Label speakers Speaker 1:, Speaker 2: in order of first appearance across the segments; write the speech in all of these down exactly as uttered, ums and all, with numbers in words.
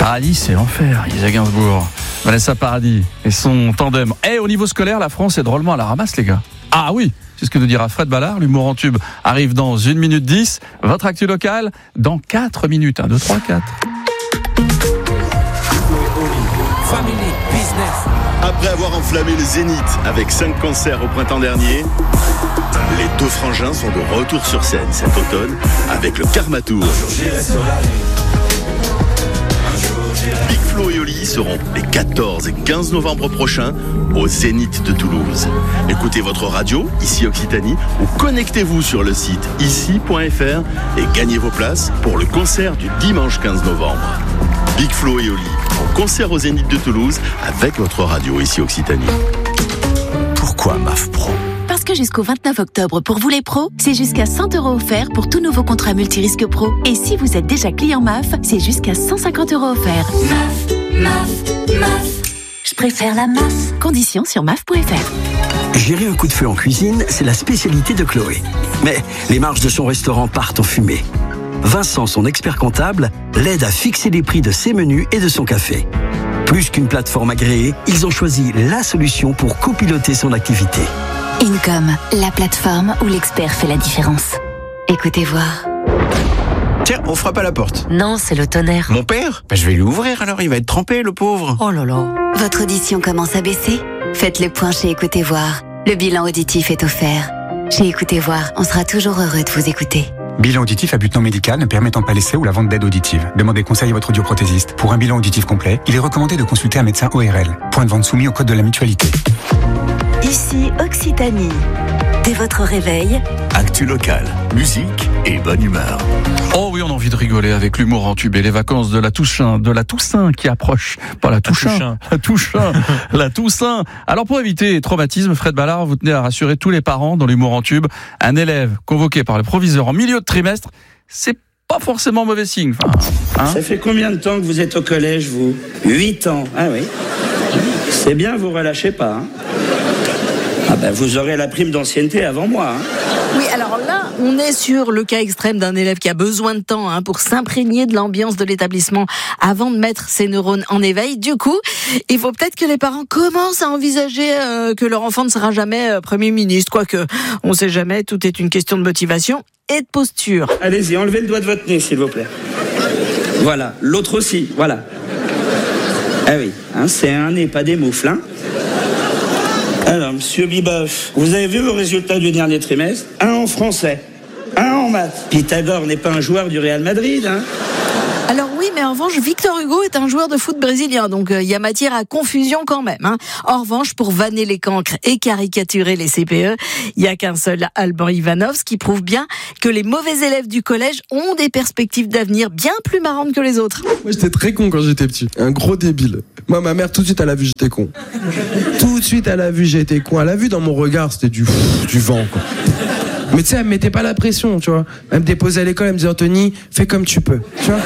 Speaker 1: Paradis, c'est l'enfer, Isa Gainsbourg. Vanessa Paradis et son tandem. Et au niveau scolaire, la France est drôlement à la ramasse, les gars. Ah oui, c'est ce que nous dira Fred Ballard. L'humour en tube arrive dans une minute dix. Votre actu locale dans quatre minutes. un, deux, trois, quatre.
Speaker 2: Après avoir enflammé le Zénith avec cinq concerts au printemps dernier, les deux frangins sont de retour sur scène cet automne avec le Karma Tour. Big Flo et Oli seront les quatorze et quinze novembre prochains au Zénith de Toulouse. Écoutez votre radio, ici Occitanie, ou connectez-vous sur le site ici point f r et gagnez vos places pour le concert du dimanche quinze novembre. Big Flo et Oli, en concert au Zénith de Toulouse avec votre radio ici Occitanie.
Speaker 3: Pourquoi M A F Pro ?
Speaker 4: Parce que jusqu'au vingt-neuf octobre, pour vous les pros, c'est jusqu'à cent euros offerts pour tout nouveau contrat multirisque pro. Et si vous êtes déjà client M A F, c'est jusqu'à cent cinquante euros offerts. M A F, M A F, M A F. Je préfère la M A F. Conditions sur M A F point f r.
Speaker 3: Gérer un coup de feu en cuisine, c'est la spécialité de Chloé. Mais les marges de son restaurant partent en fumée. Vincent, son expert comptable, l'aide à fixer les prix de ses menus et de son café. Plus qu'une plateforme agréée, ils ont choisi la solution pour copiloter son activité.
Speaker 4: Income, la plateforme où l'expert fait la différence. Écoutez voir.
Speaker 5: Tiens, on frappe à la porte.
Speaker 4: Non, c'est le tonnerre.
Speaker 5: Mon père ? Ben, je vais lui ouvrir alors, il va être trempé, le pauvre.
Speaker 4: Oh là là.
Speaker 6: Votre audition commence à baisser ? Faites le point chez Écoutez Voir. Le bilan auditif est offert. Chez Écoutez Voir, on sera toujours heureux de vous écouter.
Speaker 7: Bilan auditif à but non médical ne permettant pas l'essai ou la vente d'aide auditive. Demandez conseil à votre audioprothésiste. Pour un bilan auditif complet, il est recommandé de consulter un médecin O R L. Point de vente soumis au code de la mutualité.
Speaker 6: Ici Occitanie. Dès votre réveil,
Speaker 2: Actu locale, musique et bonne humeur.
Speaker 1: Oh oui, on a envie de rigoler avec l'humour en tube et les vacances de la Toussaint, de la Toussaint qui approche. Pas la Toussaint, la Toussaint, la Toussaint. Alors pour éviter les traumatismes, Fred Ballard, vous tenez à rassurer tous les parents dans l'humour en tube. Un élève convoqué par le proviseur en milieu de trimestre, c'est pas forcément mauvais signe. Enfin, hein.
Speaker 8: Ça fait combien de temps que vous êtes au collège, vous ? Huit ans. Ah oui. C'est bien, vous relâchez pas. Hein. Ah ben, vous aurez la prime d'ancienneté avant moi. Hein.
Speaker 9: Oui, alors là, on est sur le cas extrême d'un élève qui a besoin de temps hein, pour s'imprégner de l'ambiance de l'établissement avant de mettre ses neurones en éveil. Du coup, il faut peut-être que les parents commencent à envisager euh, que leur enfant ne sera jamais euh, Premier ministre. Quoique, on ne sait jamais, tout est une question de motivation et de posture.
Speaker 8: Allez-y, enlevez le doigt de votre nez, s'il vous plaît. Voilà, l'autre aussi, voilà. Ah oui, hein, c'est un nez, pas des moufles, hein. Alors, monsieur Biboff, vous avez vu vos résultats du dernier trimestre ? Un en français, un en maths. Pythagore n'est pas un joueur du Real Madrid, hein ?
Speaker 9: Alors oui, mais en revanche, Victor Hugo est un joueur de foot brésilien, donc il euh, y a matière à confusion quand même. Hein. En revanche, pour vanner les cancres et caricaturer les C P E, il n'y a qu'un seul Alban Ivanov, ce qui prouve bien que les mauvais élèves du collège ont des perspectives d'avenir bien plus marrantes que les autres.
Speaker 10: Moi, j'étais très con quand j'étais petit, un gros débile. Moi, ma mère, tout de suite, elle a vu j'étais con. Tout de suite, elle a vu j'étais con. Elle a vu dans mon regard, c'était du, du vent, quoi. Mais tu sais, elle me mettait pas la pression, tu vois. Elle me déposait à l'école, elle me disait, Anthony, fais comme tu peux, tu vois.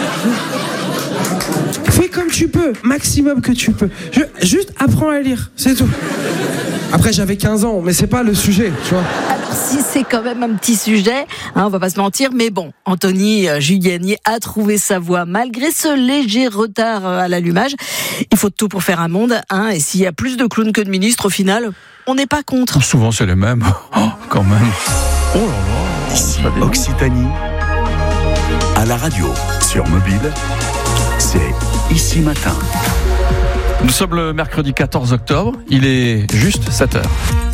Speaker 10: Fais comme tu peux, maximum que tu peux. Je, juste apprends à lire, c'est tout. Après, j'avais quinze ans, mais c'est pas le sujet, tu vois.
Speaker 9: Alors, si c'est quand même un petit sujet, hein, on va pas se mentir, mais bon, Anthony euh, Juliani a trouvé sa voie malgré ce léger retard euh, à l'allumage. Il faut de tout pour faire un monde, hein, et s'il y a plus de clowns que de ministres, au final, on n'est pas contre.
Speaker 1: Souvent, c'est les mêmes, oh, quand même. Oh là là.
Speaker 2: Ici Occitanie, à la radio, sur mobile, c'est Ici Matin.
Speaker 1: Nous sommes le mercredi quatorze octobre, il est juste sept heures.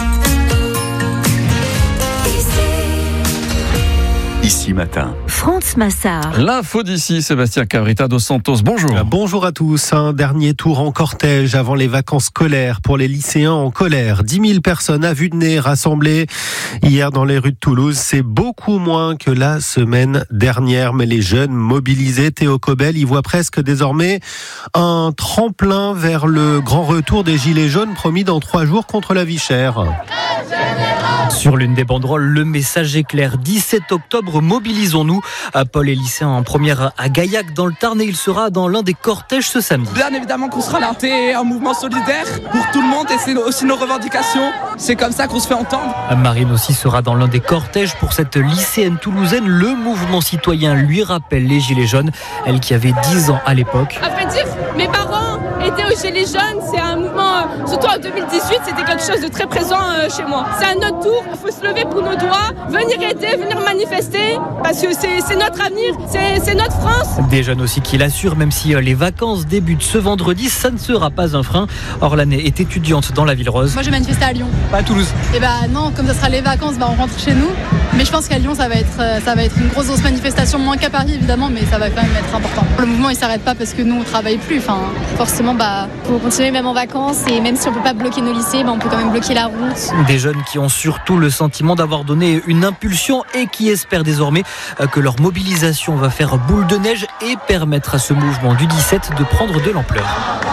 Speaker 2: Ici Matin.
Speaker 6: France Massard.
Speaker 1: L'info d'ici, Sébastien Cabrita dos Santos, bonjour.
Speaker 11: Bonjour à tous. Un dernier tour en cortège avant les vacances scolaires pour les lycéens en colère. dix mille personnes à vue de nez rassemblées hier dans les rues de Toulouse. C'est beaucoup moins que la semaine dernière. Mais les jeunes mobilisés, Théo Cobel, y voient presque désormais un tremplin vers le grand retour des Gilets jaunes promis dans trois jours contre la vie chère.
Speaker 12: Sur l'une des banderoles, le message est clair. dix-sept octobre, mobilisons-nous Paul est lycéen en première à Gaillac dans le Tarn et il sera dans l'un des cortèges ce samedi.
Speaker 13: Bien évidemment qu'on sera là. C'est un mouvement solidaire pour tout le monde et c'est aussi nos revendications. C'est comme ça qu'on se fait entendre.
Speaker 12: Marine aussi sera dans l'un des cortèges pour cette lycéenne toulousaine. Le mouvement citoyen lui rappelle les Gilets jaunes, elle qui avait dix ans à l'époque.
Speaker 14: À vrai dire, mes parents étaient aux Gilets jaunes. C'est un mouvement, surtout en deux mille dix-huit, c'était quelque chose de très présent chez moi. C'est à notre tour, il faut se lever pour nos droits, venir aider, venir manifester, parce que c'est, c'est notre avenir, c'est, c'est notre France.
Speaker 12: Des jeunes aussi qui l'assurent, même si les vacances débutent ce vendredi, ça ne sera pas un frein. Orlane est étudiante dans la Ville Rose.
Speaker 15: Moi je vais manifester à Lyon.
Speaker 12: Pas à Toulouse.
Speaker 15: Et bah non, comme ça sera les vacances, bah on rentre chez nous. Mais je pense qu'à Lyon ça va être, ça va être une grosse, grosse manifestation, moins qu'à Paris évidemment, mais ça va quand même être important. Le mouvement il s'arrête pas parce que nous on travaille plus. Enfin,
Speaker 16: forcément, bah, faut continuer même en vacances et même si on peut pas bloquer nos lycées, bah, on peut quand même bloquer la route.
Speaker 12: Des jeunes qui ont surtout le sentiment d'avoir donné une impulsion et qui espèrent désormais que leur mobilisation va faire boule de neige et permettre à ce mouvement du dix-sept de prendre de l'ampleur.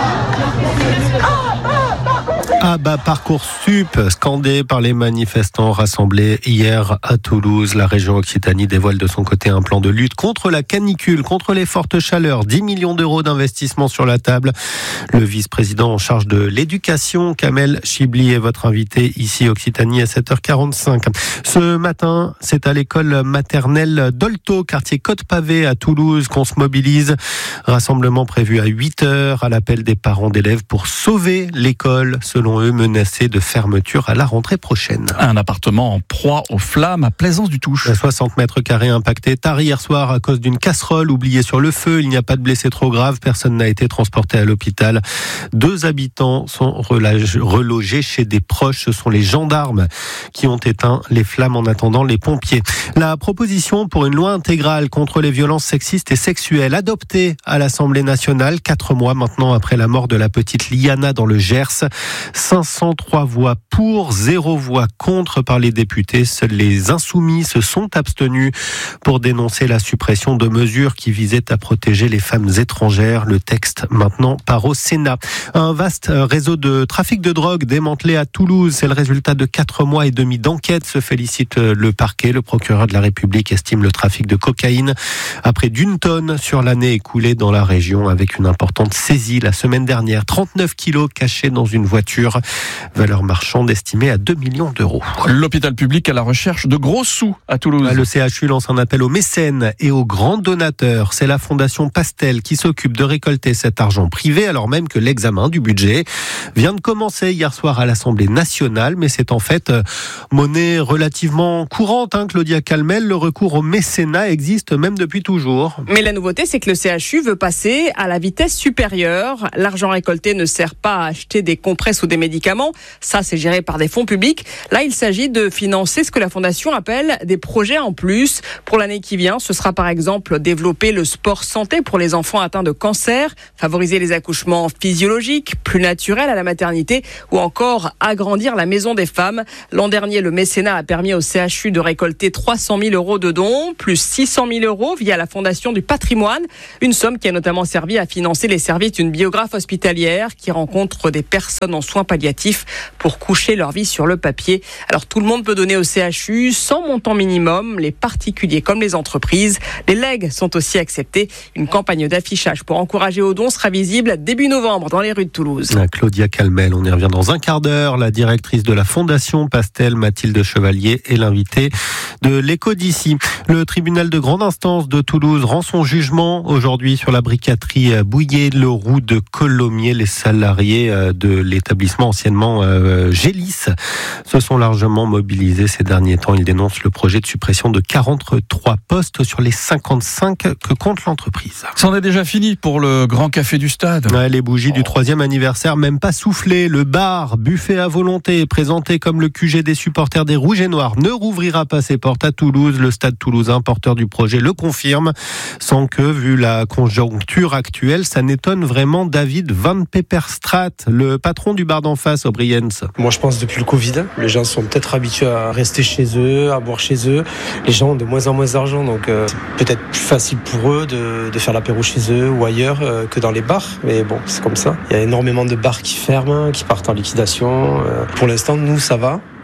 Speaker 11: Ah bah Parcoursup, scandé par les manifestants rassemblés hier à Toulouse. La région Occitanie dévoile de son côté un plan de lutte contre la canicule, contre les fortes chaleurs. dix millions d'euros d'investissement sur la table. Le vice-président en charge de l'éducation, Kamel Chibli, est votre invité ici Occitanie à sept heures quarante-cinq. Ce matin, c'est à l'école maternelle d'Olto, quartier Côte-Pavée à Toulouse, qu'on se mobilise. Rassemblement prévu à huit heures à l'appel des parents d'élèves pour sauver l'école, selon eux menacés de fermeture à la rentrée prochaine.
Speaker 1: Un appartement en proie aux flammes à Plaisance-du-Touche.
Speaker 11: soixante mètres carrés impactés tard hier soir à cause d'une casserole oubliée sur le feu. Il n'y a pas de blessés trop graves. Personne n'a été transporté à l'hôpital. Deux habitants sont relogés chez des proches. Ce sont les gendarmes qui ont éteint les flammes en attendant les pompiers. La proposition pour une loi intégrale contre les violences sexistes et sexuelles adoptée à l'Assemblée nationale, quatre mois maintenant après la mort de la petite Liana dans le Gers. cinq cent trois voix pour, zéro voix contre par les députés. Seuls les insoumis se sont abstenus pour dénoncer la suppression de mesures qui visaient à protéger les femmes étrangères. Le texte maintenant part au Sénat. Un vaste réseau de trafic de drogue démantelé à Toulouse. C'est le résultat de quatre mois et demi d'enquête, se félicite le parquet. Le procureur de la République estime le trafic de cocaïne à près d'une tonne sur l'année écoulée dans la région, avec une importante saisie la semaine dernière. trente-neuf kilos cachés dans une voiture. Valeur marchande estimée à deux millions d'euros.
Speaker 1: L'hôpital public à la recherche de gros sous à Toulouse.
Speaker 11: Le C H U lance un appel aux mécènes et aux grands donateurs. C'est la fondation Pastel qui s'occupe de récolter cet argent privé, alors même que l'examen du budget vient de commencer hier soir à l'Assemblée nationale. Mais c'est en fait monnaie relativement courante, hein, Claudia Calmel. Le recours au mécénat existe même depuis toujours.
Speaker 17: Mais la nouveauté, c'est que le C H U veut passer à la vitesse supérieure. L'argent récolté ne sert pas à acheter des compresses ou des médicaments. Ça, c'est géré par des fonds publics. Là, il s'agit de financer ce que la Fondation appelle des projets en plus. Pour l'année qui vient, ce sera par exemple développer le sport santé pour les enfants atteints de cancer, favoriser les accouchements physiologiques, plus naturels à la maternité, ou encore agrandir la maison des femmes. L'an dernier, le mécénat a permis au C H U de récolter trois cent mille euros de dons, plus six cent mille euros via la Fondation du patrimoine. Une somme qui a notamment servi à financer les services d'une biographe hospitalière qui rencontre des personnes en soins palliatifs pour coucher leur vie sur le papier. Alors tout le monde peut donner au C H U sans montant minimum, les particuliers comme les entreprises. Les legs sont aussi acceptés. Une campagne d'affichage pour encourager aux dons sera visible début novembre dans les rues de Toulouse.
Speaker 11: Claudia Calmel, on y revient dans un quart d'heure. La directrice de la Fondation Pastel, Mathilde Chevalier, est l'invitée de l'Écho d'ici. Le tribunal de grande instance de Toulouse rend son jugement aujourd'hui sur la briqueterie Bouillet-Leroux de Colomiers. Les salariés de l'établissement anciennement Gélis se sont largement mobilisés ces derniers temps. Ils dénoncent le projet de suppression de quarante-trois postes sur les cinquante-cinq que compte l'entreprise.
Speaker 1: C'en est déjà fini pour le Grand Café du Stade.
Speaker 11: Ouais, les bougies oh. du troisième anniversaire, même pas soufflées. Le bar, buffet à volonté, présenté comme le Q G des supporters des Rouges et Noirs, ne rouvrira pas ses portes à Toulouse. Le Stade toulousain, porteur du projet, le confirme. Sans que, vu la conjoncture actuelle, ça n'étonne vraiment David Van Peperstraat, le patron du bar d'en face, O'Briens.
Speaker 18: Moi, je pense depuis le Covid, les gens sont peut-être habitués à rester chez eux, à boire chez eux. Les gens ont de moins en moins d'argent, donc euh, c'est peut-être plus facile pour eux de, de faire l'apéro chez eux ou ailleurs euh, que dans les bars. Mais bon, c'est comme ça. Il y a énormément de bars qui ferment, qui partent en liquidation. Euh, pour l'instant, nous, ça va.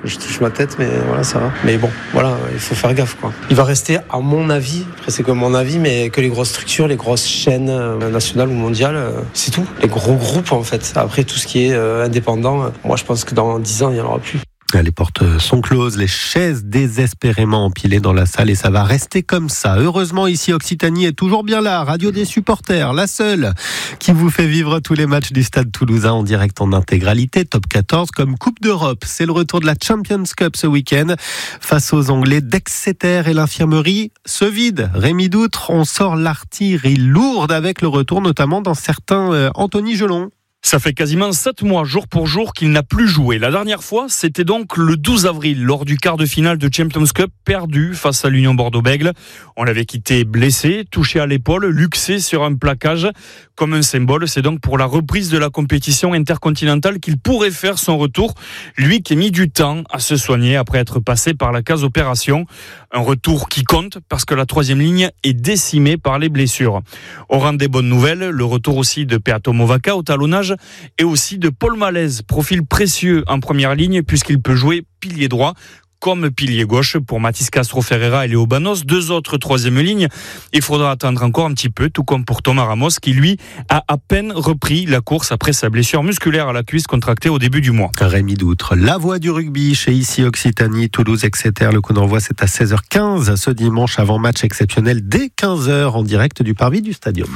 Speaker 18: je touche ma tête, mais voilà, ça va. Mais bon, voilà, il faut faire gaffe, quoi. Il va rester, à mon avis, après c'est comme mon avis, mais que les grosses structures, les grosses chaînes nationales ou mondiales, c'est tout. Les gros groupes, en fait. Après, tout ce qui est indépendant, moi je pense que dans dix ans, il n'y en aura plus.
Speaker 11: Les portes sont closes, les chaises désespérément empilées dans la salle et ça va rester comme ça. Heureusement, ici, Occitanie est toujours bien là. Radio des supporters, la seule qui vous fait vivre tous les matchs du Stade Toulousain en direct en intégralité, top quatorze comme Coupe d'Europe. C'est le retour de la Champions Cup ce week-end face aux Anglais d'Exeter et l'infirmerie se vide. Rémi Doutre, on sort l'artillerie lourde avec le retour notamment d'un certain euh, Anthony Gelon.
Speaker 19: Ça fait quasiment sept mois, jour pour jour, qu'il n'a plus joué. La dernière fois, c'était donc le douze avril, lors du quart de finale de Champions Cup, perdu face à l'Union Bordeaux-Bègles. On l'avait quitté blessé, touché à l'épaule, luxé sur un plaquage. Comme un symbole, c'est donc pour la reprise de la compétition intercontinentale qu'il pourrait faire son retour. Lui qui a mis du temps à se soigner après être passé par la case opération. Un retour qui compte parce que la troisième ligne est décimée par les blessures. Au rang des bonnes nouvelles, le retour aussi de Peato Movaca au talonnage et aussi de Paul Malaise, profil précieux en première ligne puisqu'il peut jouer pilier droit comme pilier gauche pour Mathis Castro Ferreira et Léo Banos, deux autres troisième lignes. Il faudra attendre encore un petit peu, tout comme pour Thomas Ramos qui lui a à peine repris la course après sa blessure musculaire à la cuisse contractée au début du mois.
Speaker 11: Rémi Doutre, la voix du rugby chez ici Occitanie, Toulouse, Exeter. Le coup d'envoi c'est à seize heures quinze ce dimanche avant match exceptionnel dès quinze heures en direct du parvis du Stadium.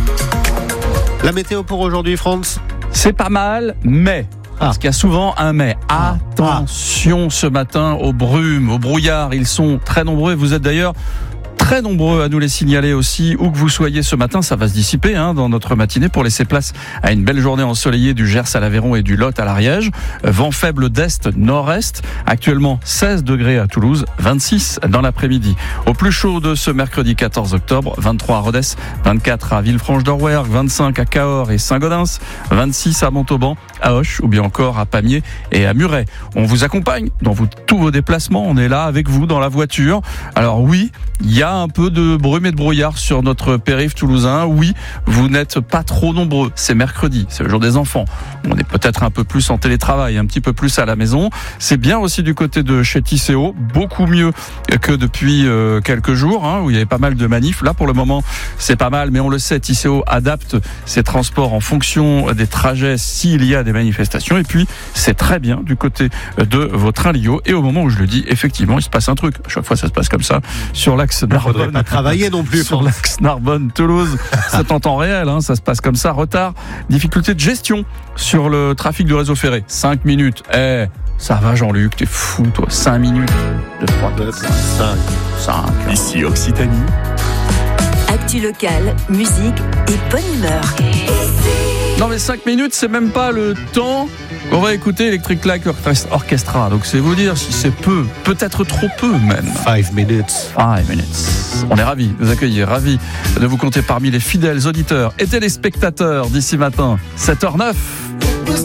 Speaker 11: La météo pour aujourd'hui, France ?
Speaker 1: C'est pas mal, mais... Parce ah. qu'il y a souvent un mais. Attention ce matin aux brumes, aux brouillards. Ils sont très nombreux. Vous êtes d'ailleurs très nombreux à nous les signaler aussi, où que vous soyez ce matin. Ça va se dissiper hein, dans notre matinée pour laisser place à une belle journée ensoleillée du Gers à l'Aveyron et du Lot à l'Ariège. Vent faible d'est, nord-est. Actuellement seize degrés à Toulouse, vingt-six dans l'après-midi. Au plus chaud de ce mercredi quatorze octobre, vingt-trois à Rodez, vingt-quatre à Villefranche-d'Orwerg, vingt-cinq à Cahors et Saint-Gaudens, vingt-six à Montauban, à Auch ou bien encore à Pamiers et à Muret. On vous accompagne dans vous, tous vos déplacements. On est là avec vous dans la voiture. Alors oui, il y a un peu de brume et de brouillard sur notre périph' toulousain. Oui, vous n'êtes pas trop nombreux. C'est mercredi, c'est le jour des enfants. On est peut-être un peu plus en télétravail, un petit peu plus à la maison. C'est bien aussi du côté de chez Tisséo, beaucoup mieux que depuis euh, quelques jours, hein, où il y avait pas mal de manifs. Là, pour le moment, c'est pas mal, mais on le sait, Tisséo adapte ses transports en fonction des trajets s'il y a des manifestations. Et puis, c'est très bien du côté de vos trains Lio. Et au moment où je le dis, effectivement, il se passe un truc. À chaque fois, ça se passe comme ça sur l'axe Narbonne.
Speaker 11: Faudrait pas travailler non plus
Speaker 1: sur l'axe Narbonne-Toulouse. C'est en temps réel, hein, ça se passe comme ça. Retard, difficulté de gestion sur le trafic du réseau ferré. cinq minutes. Eh, ça va Jean-Luc, t'es fou toi. cinq minutes. deux, trois, quatre, cinq, cinq.
Speaker 2: Ici Occitanie.
Speaker 4: Actu locale, musique et bonne humeur.
Speaker 1: Non mais cinq minutes, c'est même pas le temps qu'on va écouter Electric Light Orchestra. Donc c'est vous dire si c'est peu, peut-être trop peu même.
Speaker 11: Five minutes.
Speaker 1: Five minutes. On est ravis de vous accueillir, ravis de vous compter parmi les fidèles auditeurs et téléspectateurs d'ici matin, sept heures neuf.